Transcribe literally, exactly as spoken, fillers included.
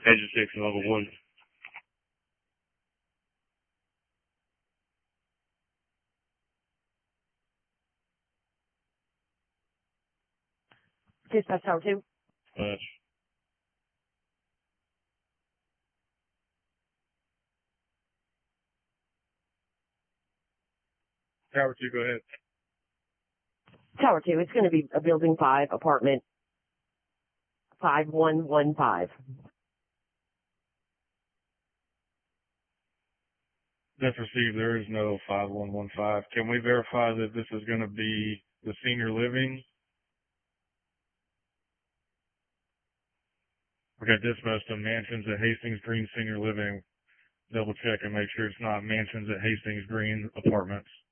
Engine six, level one. Dispatch Tower two. Dispatch. Tower two, go ahead. Tower two, it's going to be a building five, apartment five one one five. That's received. There is no five one one five. Can we verify that this is going to be the senior living? We got dispatched to Mansions at Hastings Green Senior Living. Double check and make sure it's not Mansions at Hastings Green Apartments.